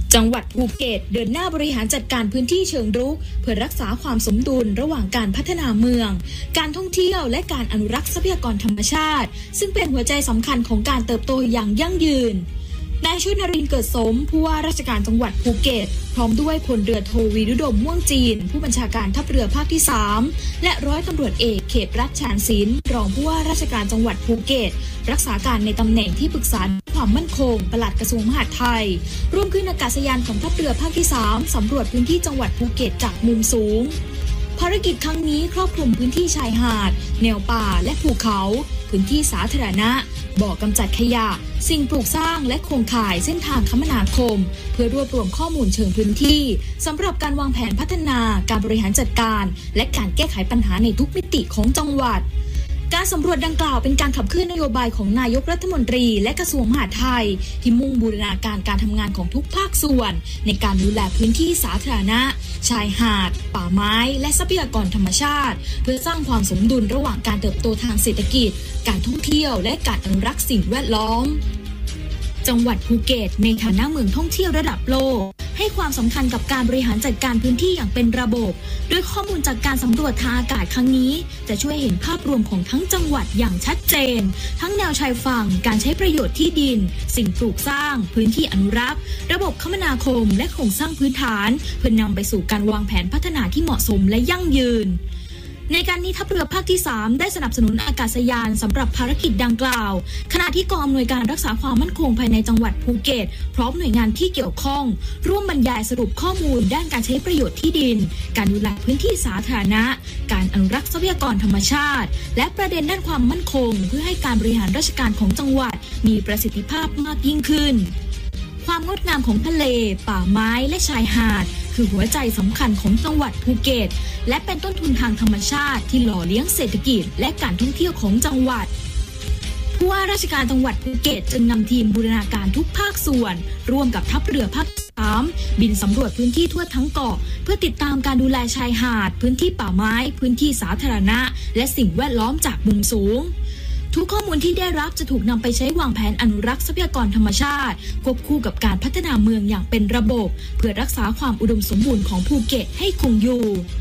จังหวัดภูเก็ตเดินหน้าบริหารจัดการพื้นที่เชิงรุกเพื่อรักษาความสมดุลระหว่างการพัฒนาเมืองการท่องเที่ยวและการอนุรักษ์ทรัพยากรธรรมชาติซึ่งเป็นหัวใจสำคัญของการเติบโตอย่างยั่งยืนนายชุนรินทร์เกิดสมผู้ว่าราชการจังหวัดภูเก็ตพร้อมด้วยพลเรือโทวีรุดมม่วงจีนผู้บัญชาการทัพเรือภาคที่3และร้อยตำรวจเอกเขตรัฐชาญศิลป์รองผู้ว่าราชการจังหวัดภูเก็ตรักษาการในตำแหน่งที่ปรึกษาความมั่นคงปลัดกระทรวงมหาดไทยร่วมขึ้นอากาศยานของทัพเรือภาคที่3สำรวจพื้นที่จังหวัดภูเก็ตจากมุมสูงภารกิจครั้งนี้ครอบคลุมพื้นที่ชายหาดแนวป่าและภูเขาพื้นที่สาธารณะบ่อกำจัดขยะสิ่งปลูกสร้างและโครงข่ายเส้นทางคมนาคมเพื่อรวบรวมข้อมูลเชิงพื้นที่สำหรับการวางแผนพัฒนาการบริหารจัดการและการแก้ไขปัญหาในทุกมิติของจังหวัดการสำรวจดังกล่าวเป็นการขับเคลื่อนนโยบายของนายกรัฐมนตรีและกระทรวงมหาดไทยที่มุ่งบูรณาการการทำงานของทุกภาคส่วนในการดูแลพื้นที่สาธารณะชายหาดป่าไม้และทรัพยากรธรรมชาติเพื่อสร้างความสมดุลระหว่างการเติบโตทางเศรษฐกิจการท่องเที่ยวและการอนุรักษ์สิ่งแวดล้อมจังหวัดภูเก็ตในฐานะเมืองท่องเที่ยวระดับโลกให้ความสำคัญกับการบริหารจัดการพื้นที่อย่างเป็นระบบโดยข้อมูลจากการสำรวจทางอากาศครั้งนี้จะช่วยเห็นภาพรวมของทั้งจังหวัดอย่างชัดเจนทั้งแนวชายฝั่งการใช้ประโยชน์ที่ดินสิ่งปลูกสร้างพื้นที่อนุรักษ์ระบบคมนาคมและโครงสร้างพื้นฐานเพื่อนำไปสู่การวางแผนพัฒนาที่เหมาะสมและยั่งยืนในการนี้ทัพเรือภาคที่3ได้สนับสนุนอากาศยานสำหรับภารกิจดังกล่าวขณะที่กองอำนวยการรักษาความมั่นคงภายในจังหวัดภูเก็ตพร้อมหน่วยงานที่เกี่ยวข้องร่วมบรรยายสรุปข้อมูลด้านการใช้ประโยชน์ที่ดินการดูแลพื้นที่สาธารณะการอนุรักษ์ทรัพยากรธรรมชาติและประเด็นด้านความมั่นคงเพื่อให้การบริหารราชการของจังหวัดมีประสิทธิภาพมากยิ่งขึ้นความงดงามของทะเลป่าไม้และชายหาดคือหัวใจสำคัญของจังหวัดภูเก็ตและเป็นต้นทุนทางธรรมชาติที่หล่อเลี้ยงเศรษฐกิจและการท่องเที่ยวของจังหวัดผู้ว่าราชการจังหวัดภูเก็ตจึงนำทีมบูรณาการทุกภาคส่วนร่วมกับทัพเรือภาค3บินสำรวจพื้นที่ทั่วทั้งเกาะเพื่อติดตามการดูแลชายหาดพื้นที่ป่าไม้พื้นที่สาธารณะและสิ่งแวดล้อมจากมุมสูงทุกข้อมูลที่ได้รับจะถูกนำไปใช้วางแผนอนุรักษ์ทรัพยากรธรรมชาติควบคู่กับการพัฒนาเมืองอย่างเป็นระบบเพื่อรักษาความอุดมสมบูรณ์ของภูเก็ตให้คงอยู่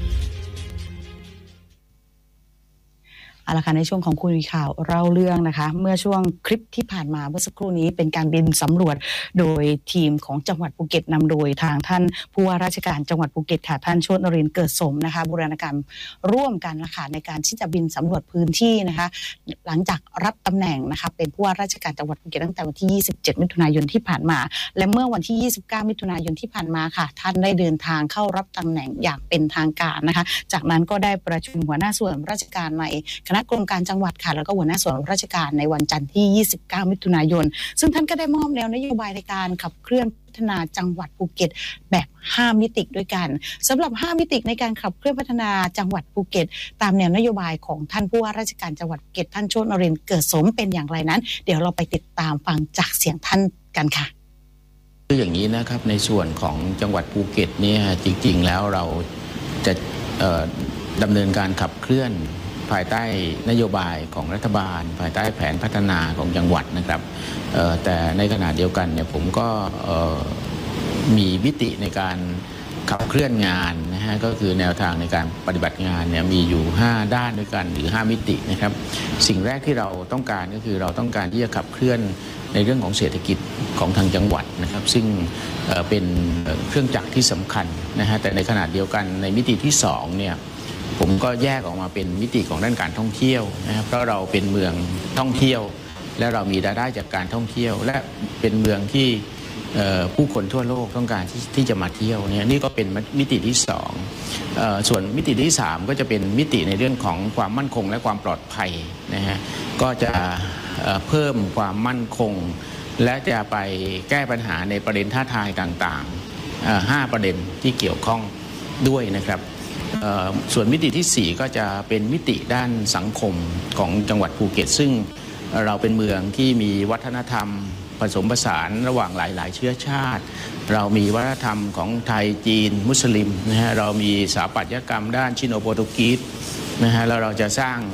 เอาละค่ะในช่วงของคุยข่าวเล่าเรื่องนะคะเมื่อช่วงคลิปที่ผ่านมาเมื่อสักครู่นี้เป็นการบินสำรวจโดยทีมของจังหวัดภูเก็ตนำโดยทางท่านผู้ว่าราชการจังหวัดภูเก็ตค่ะท่านโชตินรินทร์เกิดสมนะคะบูรณาการร่วมกันนะคะในการที่จะบินสำรวจพื้นที่นะคะหลังจากรับตำแหน่งนะคะเป็นผู้ว่าราชการจังหวัดภูเก็ตตั้งแต่วันที่27มิถุนายนที่ผ่านมาและเมื่อวันที่29มิถุนายนที่ผ่านมาค่ะท่านได้เดินทางเข้ารับตำแหน่งอย่างเป็นทางการนะคะจากนั้นก็ได้ประชุมหัวหน้าส่วนราชการในคณะกรมการจังหวัดค่ะแล้วก็หัวหน้าส่วนราชการในวันจันทร์ที่29มิถุนายนซึ่งท่านก็ได้มอบแนวนโยบายในการขับเคลื่อนพัฒนาจังหวัดภูเก็ตแบบ5มิติด้วยกันสำหรับ5มิติในการขับเคลื่อนพัฒนาจังหวัดภูเก็ตตามแนวนโยบายของท่านผู้ว่าราชการจังหวัดภูเก็ตท่านโชตินรินทร์เกิดสมเป็นอย่างไรนั้นเดี๋ยวเราไปติดตามฟังจากเสียงท่านกันค่ะคืออย่างนี้นะครับในส่วนของจังหวัดภูเก็ตเนี่ยจริงๆแล้วเราจะดำเนินการขับเคลื่อนภายใต้นโยบายของรัฐบาลภายใต้แผนพัฒนาของจังหวัดนะครับแต่ในขณะเดียวกันเนี่ยผมก็มีมิติในการขับเคลื่อนงานนะฮะก็คือแนวทางในการปฏิบัติงานเนี่ยมีอยู่5ด้านด้วยกันหรือ5มิตินะครับสิ่งแรกที่เราต้องการก็คือเราต้องการที่จะขับเคลื่อนในเรื่องของเศรษฐกิจของทางจังหวัดนะครับซึ่งเป็นเครื่องจักรที่สำคัญนะฮะแต่ในขณะเดียวกันในมิติที่2เนี่ยผมก็แยกออกมาเป็นมิติของด้านการท่องเที่ยวนะครับเพราะเราเป็นเมืองท่องเที่ยวและเรามีรายได้จากการท่องเที่ยวและเป็นเมืองที่ผู้คนทั่วโลกต้องการที่จะมาเที่ยวเนี่ยนี่ก็เป็นมิติที่2ส่วนมิติที่3ก็จะเป็นมิติในเรื่องของความมั่นคงและความปลอดภัยนะฮะก็จะเพิ่มความมั่นคงและจะไปแก้ปัญหาในประเด็นท้าทายต่างๆ5ประเด็นที่เกี่ยวข้องด้วยนะครับส่วนมิติที่4ก็จะเป็นมิติด้านสังคมของจังหวัดภูเก็ตซึ่งเราเป็นเมืองที่มีวัฒนธรรมผสมผสานระหว่างหลายๆเชื้อชาติเรามีวัฒนธรรมของไทยจีนมุสลิมนะฮะเรามีสถาปัตยกรรมด้านชิโนโปรตุกีสนะฮะแล้วเราจะสร้าง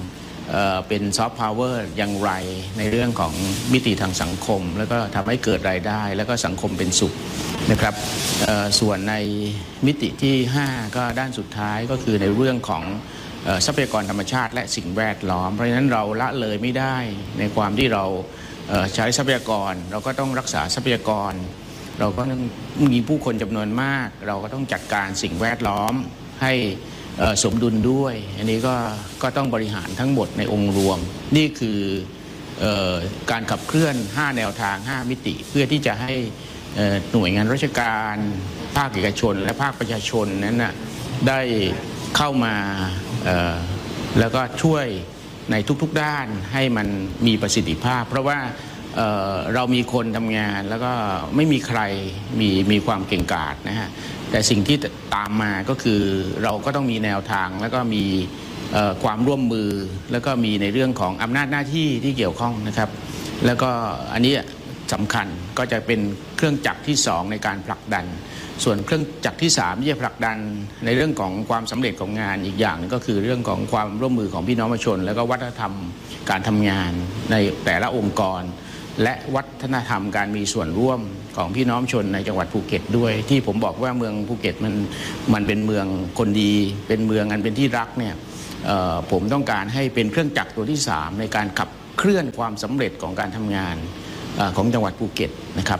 เป็นซอฟต์พาวเวอร์อย่างไรในเรื่องของมิติทางสังคมแล้วก็ทำให้เกิดรายได้แล้วก็สังคมเป็นสุขนะครับส่วนในมิติที่5ก็ด้านสุดท้ายก็คือในเรื่องของทรัพยากรธรรมชาติและสิ่งแวดล้อมเพราะฉะนั้นเราละเลยไม่ได้ในความที่เราใช้ทรัพยากรเราก็ต้องรักษาทรัพยากรเราก็มีผู้คนจำนวนมากเราก็ต้องจัดการสิ่งแวดล้อมให้สมดุลด้วยอันนี้ก็ต้องบริหารทั้งหมดในองค์รวมนี่คือการขับเคลื่อน5แนวทาง5มิติเพื่อที่จะให้หน่วยงานราชการภาคเอกชนและภาคประชาชนนั้นนะได้เข้ามาแล้วก็ช่วยในทุกๆด้านให้มันมีประสิทธิภาพเพราะว่าเรามีคนทำงานแล้วก็ไม่มีใครมีความเก่งกาจนะฮะแต่สิ่งที่ตามมาก็คือเราก็ต้องมีแนวทางแล้วก็มีความร่วมมือแล้วก็มีในเรื่องของอำนาจหน้าที่ที่เกี่ยวข้องนะครับแล้วก็อันนี้สำคัญก็จะเป็นเครื่องจักรที่2ในการผลักดันส่วนเครื่องจักรที่3ที่จะผลักดันในเรื่องของความสำเร็จของงานอีกอย่างนึงก็คือเรื่องของความร่วมมือของพี่น้องประชาชนแล้วก็วัฒนธรรมการทำงานในแต่ละองค์กรและวัฒนธรรมการมีส่วนร่วมของพี่น้องชนในจังหวัดภูเก็ตด้วยที่ผมบอกว่าเมืองภูเก็ตมันเป็นเมืองคนดีเป็นเมืองอันเป็นที่รักเนี่ยผมต้องการให้เป็นเครื่องจักรตัวที่3ในการขับเคลื่อนความสำเร็จของการทำงานของจังหวัดภูเก็ตนะครับ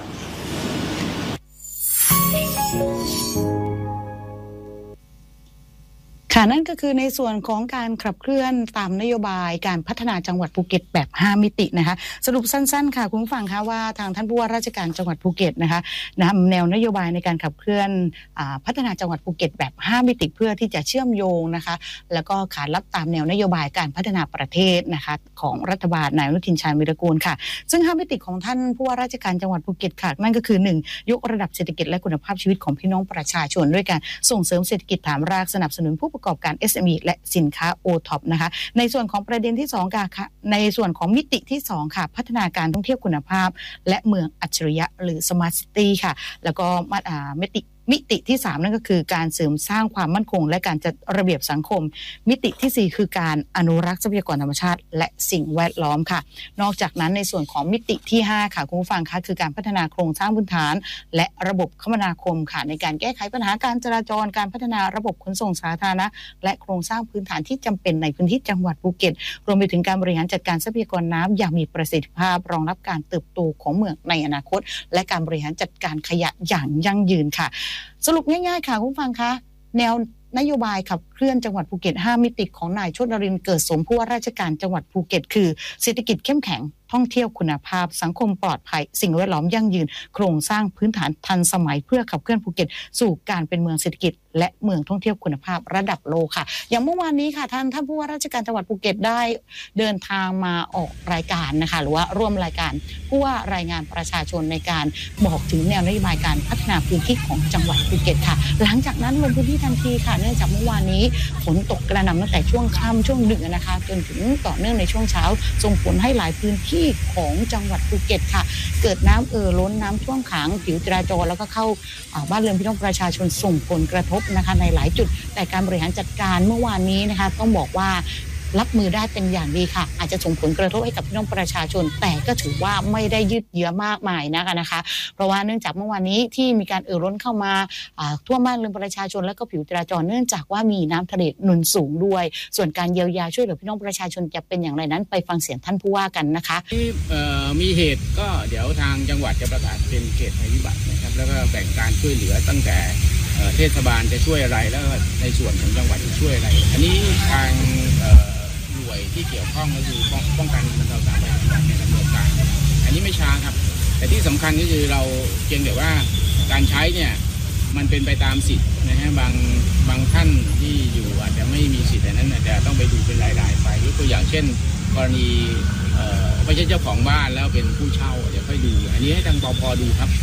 ค่ะนั่นก็คือในส่วนของการขับเคลื่อนตามนโยบายการพัฒนาจังหวัดภูเก็ตแบบ5มิตินะคะสรุปสั้นๆค่ะคุณผู้ฟังคะว่าทางท่านผู้ว่าราชการจังหวัดภูเก็ตนะคะนำแนวนโยบายในการขับเคลื่อนพัฒนาจังหวัดภูเก็ตแบบ5มิติเพื่อที่จะเชื่อมโยงนะคะแล้วก็ขานรับตามแนวนโยบายการพัฒนาประเทศนะคะของรัฐบาลนายอนุทินชาญวิรากูลค่ะซึ่ง5มิติของท่านผู้ว่าราชการจังหวัดภูเก็ตค่ะนั่นก็คือ1ยกระดับเศรษฐกิจและคุณภาพชีวิตของพี่น้องประชาชนด้วยการส่งเสริมเศรษฐกิจฐานรากสนับสนุนผู้ประกอบการ SME และสินค้า OTOP นะคะในส่วนของประเด็นที่2ค่ะในส่วนของมิติที่2ค่ะพัฒนาการท่องเที่ยวคุณภาพและเมืองอัจฉริยะหรือ Smart City ค่ะแล้วก็มิติที่3นั่นก็คือการเสริมสร้างความมั่นคงและการจัดระเบียบสังคมมิติที่4คือการอนุรักษ์ทรัพยากรธรรมชาติและสิ่งแวดล้อมค่ะนอกจากนั้นในส่วนของมิติที่5ค่ะคุณผู้ฟังคะคือการพัฒนาโครงสร้างพื้นฐานและระบบคมนาคมค่ะในการแก้ไขปัญหาการจราจรการพัฒนาระบบขนส่งสาธารณะและโครงสร้างพื้นฐานที่จำเป็นในพื้นที่จังหวัดภูเก็ตรวมไปถึงการบริหารจัดการทรัพยากรน้ำอย่างมีประสิทธิภาพรองรับการเติบโตของเมืองในอนาคตและการบริหารจัดการขยะอย่างยั่งยืนค่ะสรุปง่ายๆค่ะคุณผู้ฟังคะแนวนโยบายขับเคลื่อนจังหวัดภูเก็ต5มิติของนายชลรินทร์เกิดสมผู้ว่าราชการจังหวัดภูเก็ตคือเศรษฐกิจเข้มแข็งท่องเที่ยวคุณภาพสังคมปลอดภัยสิ่งแวดล้อมยั่งยืนโครงสร้างพื้นฐานทันสมัยเพื่อขับเคลื่อนภูเก็ตสู่การเป็นเมืองเศรษฐกิจและเมืองท่องเที่ยวคุณภาพระดับโลกค่ะอย่างเมื่อวานนี้ค่ะท่านผู้ว่าราชการจังหวัดภูเก็ตได้เดินทางมาออกรายการนะคะหรือว่าร่วมรายการผู้ว่ารายงานประชาชนในการบอกถึงแนวนโยบายการพัฒนาพื้นที่ของจังหวัดภูเก็ตค่ะหลังจากนั้นลงพื้นที่ทันทีค่ะเนื่องจากเมื่อวานนี้ฝนตกกระหน่ำตั้งแต่ช่วงค่ำช่วงดึกนะคะจนถึงต่อเนื่องในช่วงเช้าส่งผลให้หลายพื้นที่ของจังหวัดภูเก็ตค่ะเกิดน้ำล้นน้ำท่วมขังผิวจราจรแล้วก็เข้าบ้านเรือนพี่น้องประชาชนส่งผลกระทบนะคะในหลายจุดแต่การบริหารจัดการเมื่อวานนี้นะคะต้องบอกว่ารับมือได้เป็นอย่างดีค่ะอาจจะส่งผลกระทบให้กับพี่น้องประชาชนแต่ก็ถือว่าไม่ได้ยืดเยื้อมากมายนะคะเพราะว่าเนื่องจากเมื่อวานนี้ที่มีการล้นเข้ามาท่วมบ้านเรือนประชาชนและก็ผิวจราจรเนื่องจากว่ามีน้ำทะเลหนุนสูงด้วยส่วนการเยียวยาช่วยเหลือพี่น้องประชาชนจะเป็นอย่างไรนั้นไปฟังเสียงท่านผู้ว่ากันนะคะมีเหตุก็เดี๋ยวทางจังหวัดจะประกาศเป็นเขตภัยพิบัตินะครับแล้วก็แบ่งการช่วยเหลือตั้งแต่เทศบาลจะช่วยอะไรแล้วในส่วนของจังหวัดจะช่วยอะไรอันนี้ทางหน่วยที่เกี่ยวข้องก็คือป้องกันบรรเทาสาธารณภัยในดำเนินการอันนี้ไม่ช้าครับแต่ที่สำคัญก็คือเราเพียงแต่ว่าการใช้เนี่ยมันเป็นไปตามสิทธิ์นะฮะบางท่านที่อยู่อาจจะไม่มีสิทธิ์แต่นั้นอาจจะต้องไปดูเป็นรายๆไปยกตัวอย่างเช่นกรณีไม่ใช่เจ้าของบ้านแล้วเป็นผู้เช่าเดี๋ยวค่อยดูอันนี้ให้ทางปภ.ดูครับ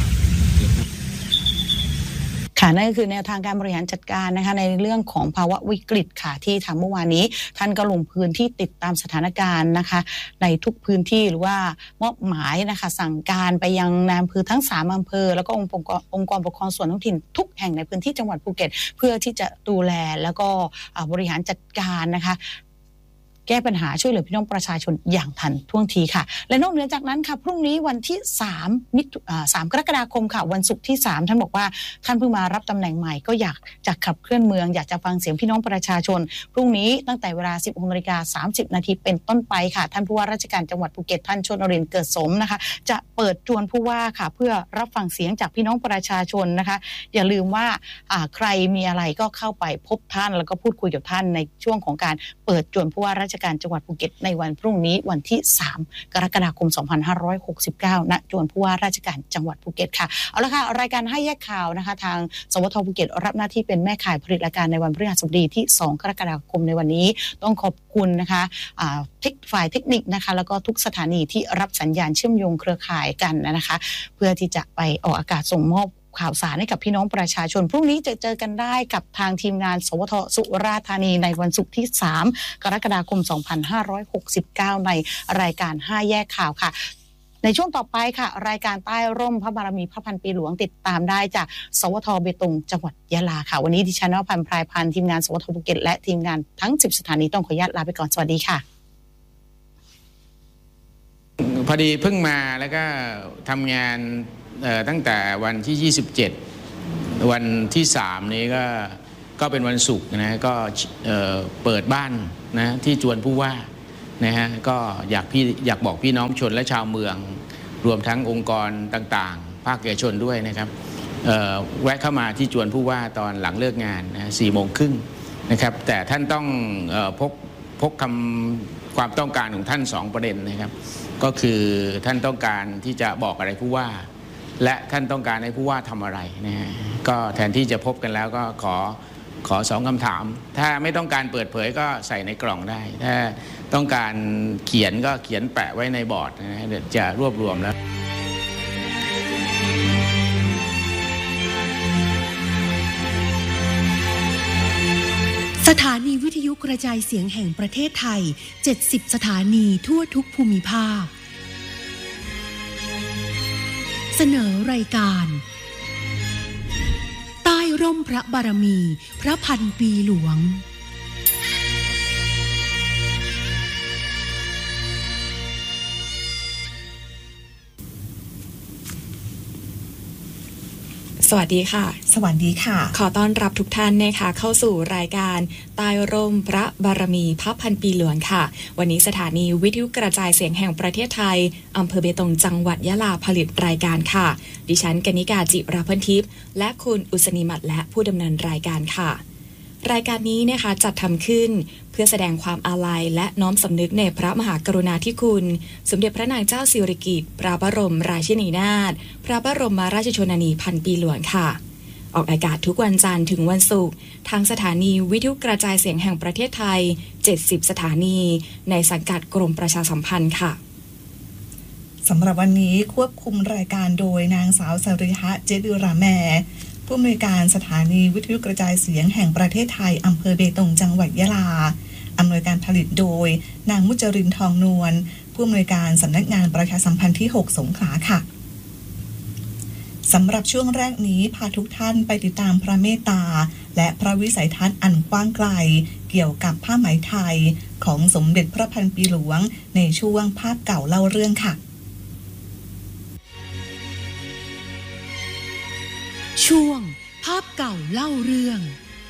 ค่ะนั่นก็คือแนวทางการบริหารจัดการนะคะในเรื่องของภาวะวิกฤตค่ะที่ทำเมื่อวานนี้ท่านก็ลงพื้นที่ติดตามสถานการณ์นะคะในทุกพื้นที่หรือว่ามอบหมายนะคะสั่งการไปยังนายอำเภอทั้ง3อำเภอแล้วก็องค์กรปกครองส่วนท้องถิ่นทุกแห่งในพื้นที่จังหวัดภูเก็ตเพื่อที่จะดูแลแล้วก็บริหารจัดการนะคะแก้ปัญหาช่วยเหลือพี่น้องประชาชนอย่างทันท่วงทีค่ะและนอกเหนือจากนั้นค่ะพรุ่งนี้วันที่3 กรกฎาคมค่ะวันศุกร์ที่3ท่านบอกว่าท่านเพิ่งมารับตำแหน่งใหม่ก็อยากจะขับเคลื่อนเมืองอยากจะฟังเสียงพี่น้องประชาชนพรุ่งนี้ตั้งแต่เวลา 16:30 น.เป็นต้นไปค่ะท่านผู้ว่าราชการจังหวัดภูเก็ตท่านชลนรินทร์เกิดสมนะคะจะเปิดจวนผู้ว่าค่ะเพื่อรับฟังเสียงจากพี่น้องประชาชนนะคะอย่าลืมว่าใครมีอะไรก็เข้าไปพบท่านแล้วก็พูดคุยกับท่านในช่วงของการเปิดจวนผู้ว่าราชการจังหวัดภูเก็ตในวันพรุ่งนี้วันที่3 กรกฎาคม 2569 ณ จวนผู้ว่าราชการจังหวัดภูเก็ตค่ะเอาละค่ะรายการให้แยกข่าวนะคะทางสวทภูเก็ตรับหน้าที่เป็นแม่ข่ายผลิตรายการในวันพฤหัสบดีที่2 กรกฎาคมในวันนี้ต้องขอบคุณนะคะฝ่ายเทคนิคนะคะแล้วก็ทุกสถานีที่รับสัญญาณเชื่อมโยงเครือข่ายกันนะคะเพื่อที่จะไปออกอากาศส่งมอบข่าวสารให้กับพี่น้องประชาชนพรุ่งนี้จะเจอกันได้กับทางทีมงานสวทสุราษฎร์ธานีในวันศุกร์ที่3 กรกฎาคม 2569 ในรายการ5แยกข่าวค่ะในช่วงต่อไปค่ะรายการใต้ร่มพระบารมีพระพันปีหลวงติดตามได้จากสวทเบตงจังหวัดยะลาค่ะวันนี้ดิฉันนภันพรายพันธ์ทีมงานสวทภูเก็ตและทีมงานทั้ง10สถานีต้องขออนุญาตลาไปก่อนสวัสดีค่ะพอดีเพิ่งมาแล้วก็ทำงานตั้งแต่วันที่27วันที่3นี้ก็เป็นวันศุกร์นะก็เปิดบ้านนะที่จวนผู้ว่านะฮะก็อยากบอกพี่น้องชนและชาวเมืองรวมทั้งองค์กรต่างๆภาคเอกชนด้วยนะครับแวะเข้ามาที่จวนผู้ว่าตอนหลังเลิกงานนะ4:30 น.นะครับแต่ท่านต้องพกความต้องการของท่าน2ประเด็นนะครับก็คือท่านต้องการที่จะบอกอะไรผู้ว่าและท่านต้องการให้ผู้ว่าทำอะไรนะฮะก็แทนที่จะพบกันแล้วก็ขอ2คำถามถ้าไม่ต้องการเปิดเผยก็ใส่ในกล่องได้ถ้าต้องการเขียนก็เขียนแปะไว้ในบอร์ดนะฮะเดี๋ยวจะรวบรวมแล้วสถานีวิทยุกระจายเสียงแห่งประเทศไทย70สถานีทั่วทุกภูมิภาคเสนอรายการใต้ร่มพระบารมีพระพันปีหลวงสวัสดีค่ะสวัสดีค่ะขอต้อนรับทุกท่านนะคะเข้าสู่รายการใต้ร่มพระบารมีพระพันปีหลวงค่ะวันนี้สถานีวิทยุกระจายเสียงแห่งประเทศไทยอำเภอเบตงจังหวัดยะลาผลิตรายการค่ะดิฉันกนิกาจิราพันทิพย์และคุณอุศนีมัดและผู้ดำเนินรายการค่ะรายการนี้นะคะจัดทำขึ้นเพื่อแสดงความอาลัยและน้อมสำนึกในพระมหากรุณาธิคุณสมเด็จพระนางเจ้าสิริกิติ์พระบรมราชินีนาถพระบรมราชชนนีพันปีหลวงค่ะออกอากาศทุกวันจันทร์ถึงวันศุกร์ทางสถานีวิทยุกระจายเสียงแห่งประเทศไทย70สถานีในสังกัดกรมประชาสัมพันธ์ค่ะสำหรับวันนี้ควบคุมรายการโดยนางสาวสริหะเจดุราแมผู้อำนวยการสถานีวิทยุกระจายเสียงแห่งประเทศไทยอำเภอเบตงจังหวัดยะลาอำนวยการผลิตโดยนางมุจรินทองนวลผู้อำนวยการสำนักงานประชาสัมพันธ์ที่6สงขลาค่ะสำหรับช่วงแรกนี้พาทุกท่านไปติดตามพระเมตตาและพระวิสัยทัศน์อันกว้างไกลเกี่ยวกับผ้าไหมไทยของสมเด็จพระพันปีหลวงในช่วงภาพเก่าเล่าเรื่องค่ะช่วงภาพเก่าเล่าเรื่อง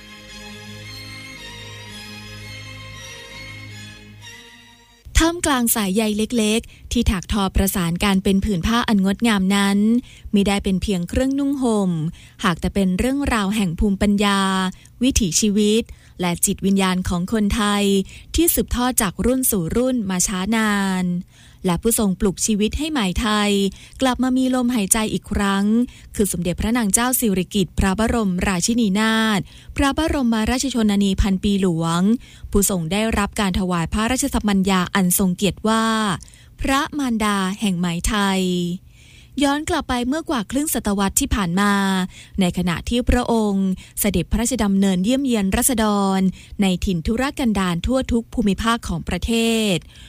ท่ามกลางสายใยเล็กๆที่ถักทอประสานการเป็นผืนผ้าอันงดงามนั้นมิได้เป็นเพียงเครื่องนุ่งห่มหากแต่เป็นเรื่องราวแห่งภูมิปัญญาวิถีชีวิตและจิตวิญญาณของคนไทยที่สืบทอดจากรุ่นสู่รุ่นมาช้านานและผู้ทรงปลุกชีวิตให้ไหมไทยกลับมามีลมหายใจอีกครั้งคือสมเด็จพระนางเจ้าสิริกิติ์พระบรมราชินีนาถพระบรมราชชนนีพันปีหลวงผู้ทรงได้รับการถวายพระราชสมัญญาอันทรงเกียรติว่าพระมารดาแห่งไหมไทยย้อนกลับไปเมื่อกว่าครึ่งศตวรรษที่ผ่านมาในขณะที่พระองค์เสด็จพระราชดำเนินเยี่ยมเยียนราษฎรในถิ่นทุรกันดารทั่วทุกภูมิภาคของประเทศ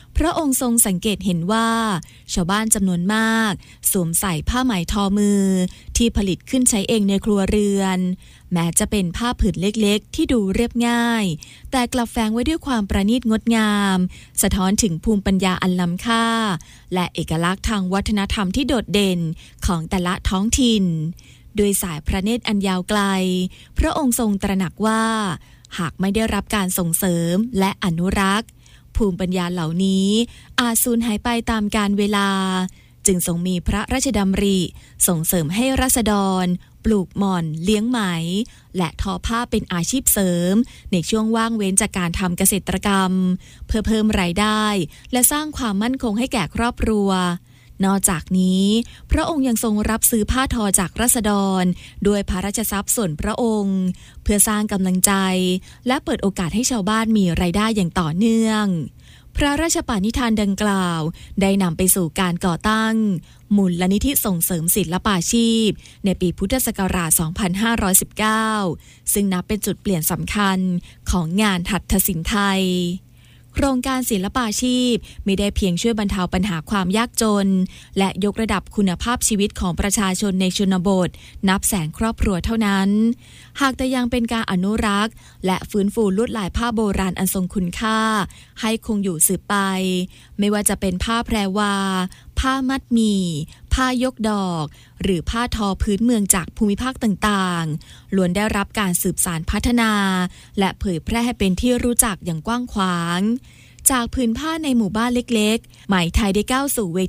พระองค์ทรงสังเกตเห็นว่าชาวบ้านจำนวนมากสวมใส่ผ้าไหมทอมือที่ผลิตขึ้นใช้เองในครัวเรือนแม้จะเป็นผ้าผืนเล็กๆที่ดูเรียบง่ายแต่กลับแฝงไว้ด้วยความประณีตงดงามสะท้อนถึงภูมิปัญญาอันล้ำค่าและเอกลักษณ์ทางวัฒนธรรมที่โดดเด่นของแต่ละท้องถิ่นด้วยสายพระเนตรอันยาวไกลพระองค์ทรงตระหนักว่าหากไม่ได้รับการส่งเสริมและอนุรักษ์ภูมิปัญญาเหล่านี้อาจสูญหายไปตามกาลเวลาจึงทรงมีพระราชดำริส่งเสริมให้ราษฎรปลูกหม่อนเลี้ยงไหมและทอผ้าเป็นอาชีพเสริมในช่วงว่างเว้นจากการทำเกษตรกรรมเพื่อเพิ่มรายได้และสร้างความมั่นคงให้แก่ครอบครัวนอกจากนี้พระองค์ยังทรงรับซื้อผ้าทอจากราษฎรด้วยพระราชทรัพย์ส่วนพระองค์เพื่อสร้างกำลังใจและเปิดโอกาสให้ชาวบ้านมีรายได้อย่างต่อเนื่องพระราชปณิธานดังกล่าวได้นำไปสู่การก่อตั้งมูลนิธิส่งเสริมศิลปาชีพในปีพุทธศักราช 2519 ซึ่งนับเป็นจุดเปลี่ยนสำคัญของงานหัตถศิลป์ไทยโครงการศิลปาชีพไม่ได้เพียงช่วยบรรเทาปัญหาความยากจนและยกระดับคุณภาพชีวิตของประชาชนในชนบทนับแสนครอบครัวเท่านั้นหากแต่ยังเป็นการอนุรักษ์และฟื้นฟูลวดลายผ้าโบราณอันทรงคุณค่าให้คงอยู่สืบไปไม่ว่าจะเป็นผ้าแพรวาผ้ามัดหมี่ผ้ายกดอกหรือผ้าทอพื้นเมืองจากภูมิภาคต่างๆล้วนได้รับการสืบสานพัฒนาและเผยแพร่ให้เป็นที่รู้จักอย่างกว้างขวางจากผืนผ้าในหมู่บ้านเล็กๆไหมไทยได้ก้าวสู่เว